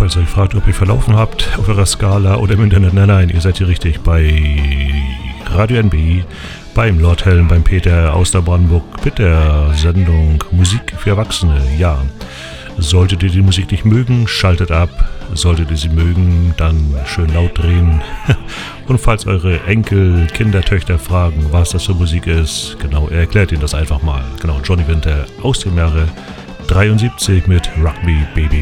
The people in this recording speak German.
falls ihr euch fragt, ob ihr verlaufen habt auf eurer Skala oder im Internet. Nein, ihr seid hier richtig bei Radio NB, beim Lord Helm, beim Peter aus der Brandenburg mit der Sendung Musik für Erwachsene. Ja, solltet ihr die Musik nicht mögen, schaltet ab. Solltet ihr sie mögen, dann schön laut drehen. Und falls eure Enkel, Kinder, Töchter fragen, was das für Musik ist, genau, er erklärt ihnen das einfach mal. Genau, Johnny Winter aus dem Jahre 73 mit Rock Me Baby.